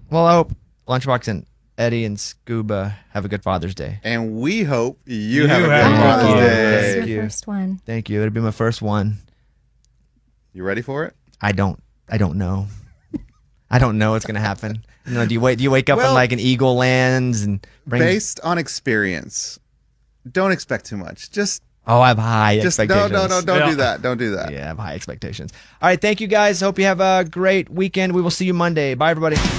Well, I hope Lunchbox and Eddie and Scuba have a good Father's Day. And we hope you have a good have a Father's good Day. This is Thank my you. first one. Thank you. It'll be my first one. You ready for it? I don't know. I don't know what's gonna happen. Do you wake up in Well, like an eagle lands and bring? Based on experience, don't expect too much. Just I have high no, expectations. don't do that. Don't do that. Yeah, I have high expectations. All right, thank you guys. Hope you have a great weekend. We will see you Monday. Bye, everybody.